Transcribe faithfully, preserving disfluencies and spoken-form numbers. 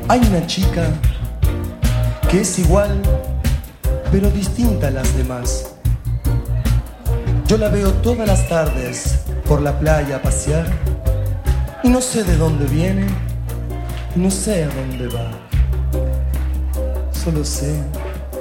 Hay una chica que es igual, pero distinta a las demás. Yo la veo todas las tardes por la playa a pasear y no sé de dónde viene, no sé a dónde va. Solo sé